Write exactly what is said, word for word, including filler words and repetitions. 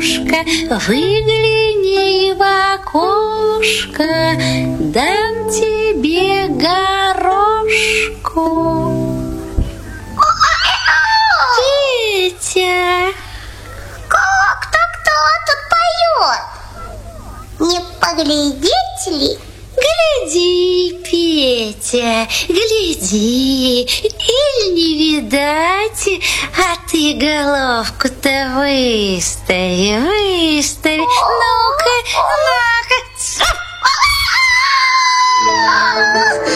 кошка, выгляни в окошко, дам тебе горошку. Петя! Кто-кто тут поет? Не поглядеть ли? Гляди, Петя, гляди, или не видать, а ты головку-то выстави, выстави, ну-ка, ну-ка.